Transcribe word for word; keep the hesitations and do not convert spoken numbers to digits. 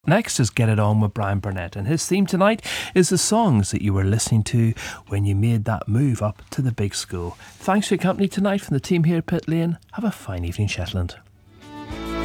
Next is Get It On with Brian Burnett, and his theme tonight is the songs that you were listening to when you made that move up to the big school. Thanks for your company tonight from the team here at Pit Lane. Have a fine evening, Shetland.